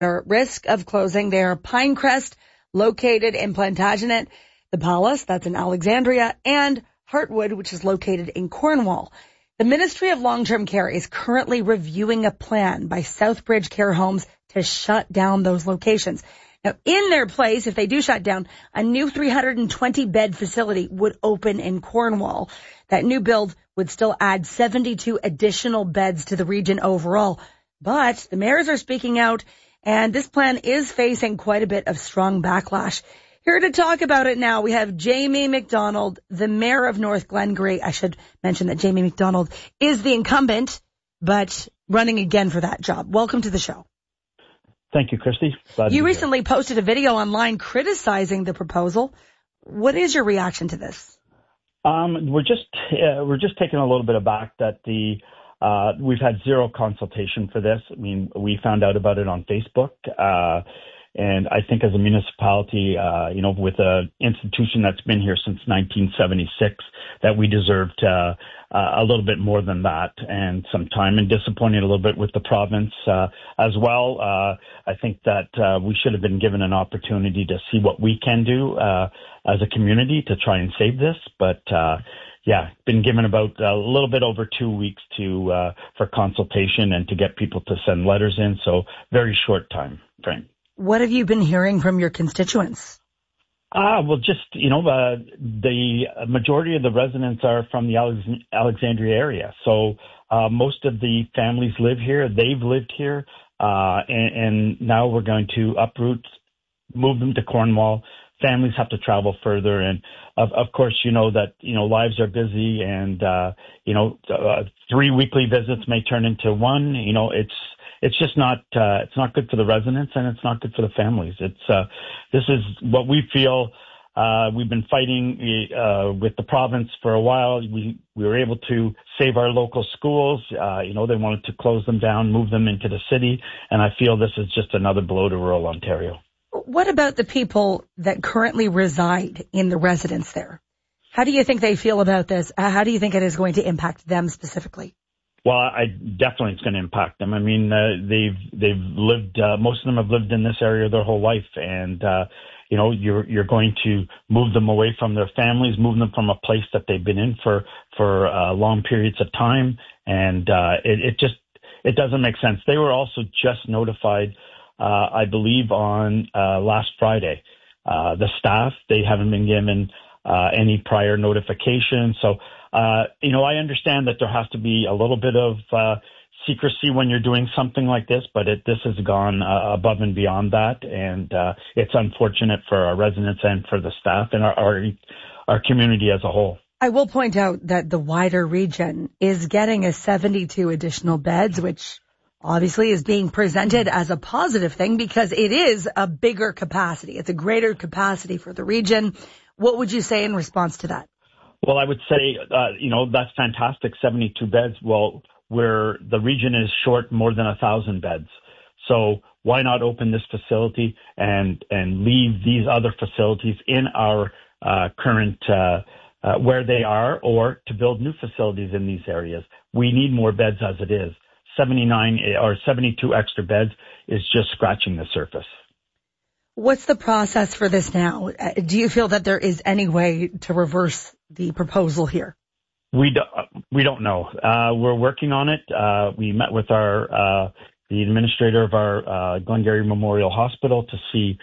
are at risk of closing. They are Pinecrest, located in Plantagenet, the Palace, that's in Alexandria, and Heartwood, which is located in Cornwall. The Ministry of Long-Term Care is currently reviewing a plan by Southbridge Care Homes to shut down those locations. Now, in their place, if they do shut down, a new 320-bed facility would open in Cornwall. That new build would still add 72 additional beds to the region overall. But the mayors are speaking out, and this plan is facing quite a bit of strong backlash. Here to talk about it now, we have Jamie Macdonald, the mayor of North Glengarry. I should mention that Jamie Macdonald is the incumbent, but running again for that job. Welcome to the show. Thank you, Christy. You recently posted a video online criticizing the proposal. What is your reaction to this? We're just taken a little bit aback that we've had zero consultation for this. I mean, we found out about it on Facebook. And I think as a municipality, with an institution that's been here since 1976, that we deserved a little bit more than that and some time, and disappointed a little bit with the province as well. I think that we should have been given an opportunity to see what we can do as a community to try and save this. But been given about a little bit over 2 weeks for consultation and to get people to send letters in. So very short time frame. What have you been hearing from your constituents? The majority of the residents are from the Alexandria area. So most of the families live here. They've lived here. And now we're going to uproot, move them to Cornwall. Families have to travel further. And of course, lives are busy and, 3 weekly visits may turn into one. It's just not, it's not good for the residents and it's not good for the families. This is what we feel. We've been fighting, with the province for a while. We were able to save our local schools. They wanted to close them down, move them into the city. And I feel this is just another blow to rural Ontario. What about the people that currently reside in the residence there? How do you think they feel about this? How do you think it is going to impact them specifically? Well, definitely it's going to impact them. I mean, they've lived, most of them have lived in this area their whole life. And, you're going to move them away from their families, move them from a place that they've been in for long periods of time. And, it doesn't make sense. They were also just notified, I believe on, last Friday. The staff, they haven't been given, any prior notification. So, I understand that there has to be a little bit of secrecy when you're doing something like this, but this has gone above and beyond that, and it's unfortunate for our residents and for the staff and our community as a whole. I will point out that the wider region is getting a 72 additional beds, which obviously is being presented as a positive thing because it is a bigger capacity. It's a greater capacity for the region. What would you say in response to that? Well, I would say, that's fantastic, 72 beds. Well, where the region is short more than 1,000 beds. So why not open this facility and leave these other facilities in our current where they are, or to build new facilities in these areas? We need more beds as it is. 79 or 72 extra beds is just scratching the surface. What's the process for this now? Do you feel that there is any way to reverse the proposal here? We don't know. We're working on it. We met with the administrator of our Glengarry Memorial Hospital to see,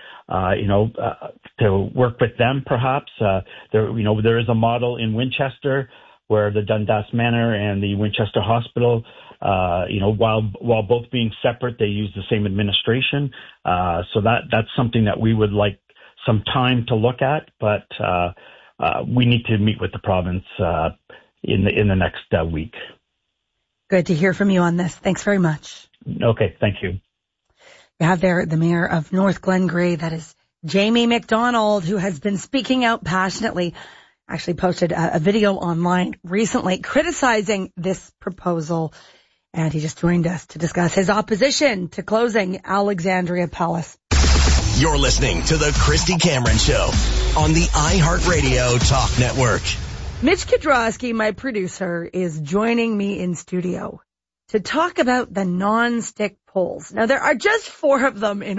to work with them perhaps. There is a model in Winchester where the Dundas Manor and the Winchester Hospital, while both being separate, they use the same administration. So that's something that we would like some time to look at, but we need to meet with the province in the next week. Good to hear from you on this. Thanks very much. Okay, thank you. You have there the mayor of North Glengarry, that is Jamie Macdonald, who has been speaking out passionately. Actually posted a video online recently criticizing this proposal, and he just joined us to discuss his opposition to closing Alexandria Palace. You're listening to the Christy Cameron Show on the iHeartRadio Talk Network. Mitch Kudrowski, my producer, is joining me in studio to talk about the non-stick holes. Now, there are just 4 of them in